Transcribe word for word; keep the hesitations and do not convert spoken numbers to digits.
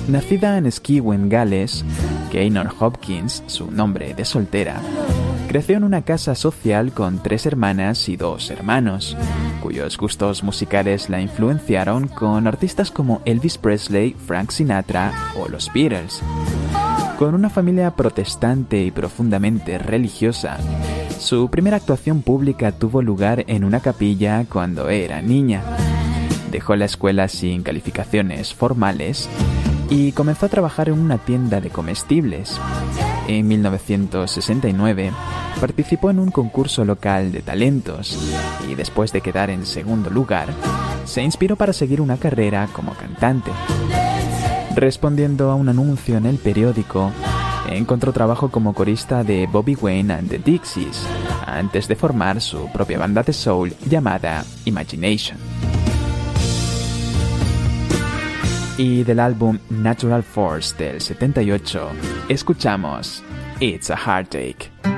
Nacida en Skewen, Gales, Gaynor Hopkins, su nombre de soltera, creció en una casa social con tres hermanas y dos hermanos, cuyos gustos musicales la influenciaron con artistas como Elvis Presley, Frank Sinatra o los Beatles. Con una familia protestante y profundamente religiosa, su primera actuación pública tuvo lugar en una capilla cuando era niña. Dejó la escuela sin calificaciones formales y comenzó a trabajar en una tienda de comestibles. En mil novecientos sesenta y nueve participó en un concurso local de talentos y después de quedar en segundo lugar, se inspiró para seguir una carrera como cantante. Respondiendo a un anuncio en el periódico, encontró trabajo como corista de Bobby Wayne and the Dixies, antes de formar su propia banda de soul llamada Imagination. Y del álbum Natural Force del setenta y ocho, escuchamos It's a Heartache.